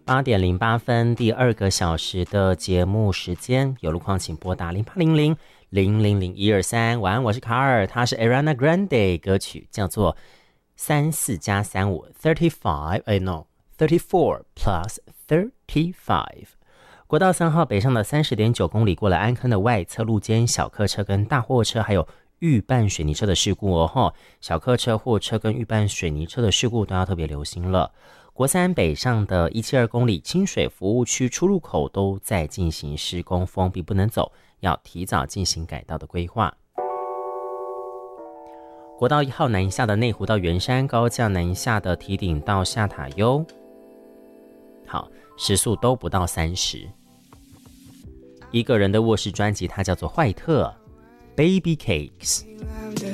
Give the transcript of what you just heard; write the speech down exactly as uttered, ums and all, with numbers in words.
八点零八分，第二个小时的节目时间，有路况请拨打零八零零零零零一二三。晚安，我是卡尔，他是 Ariana Grande， 歌曲叫做三四加三五 thirty-five， 哎 no thirty-four plus thirty-five。国道三号北上的三十点九公里，过了安坑的外侧路肩，小客车跟大货车还有预拌水泥车的事故哦吼，小客车、货车跟预拌水泥车的事故都要特别留心了。国三北上的一七二公里清水服务区出入口都在进行施工，封闭不能走，要提早进行改道的规划。国道一号南下的内湖到圆山，高架南下的堤顶到下塔悠，好，时速都不到三十。一个人的卧室专辑，它叫做坏特 Baby Cakes。